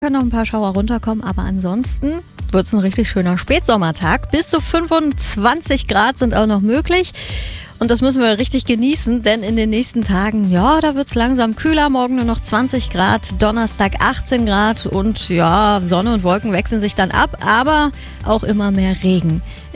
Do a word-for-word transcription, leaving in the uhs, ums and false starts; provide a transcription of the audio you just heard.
Können noch ein paar Schauer runterkommen, aber ansonsten wird es ein richtig schöner Spätsommertag. Bis zu fünfundzwanzig Grad sind auch noch möglich. Und das müssen wir richtig genießen, denn in den nächsten Tagen, ja, da wird es langsam kühler. Morgen nur noch zwanzig Grad, Donnerstag achtzehn Grad und ja, Sonne und Wolken wechseln sich dann ab, aber auch immer mehr Regen.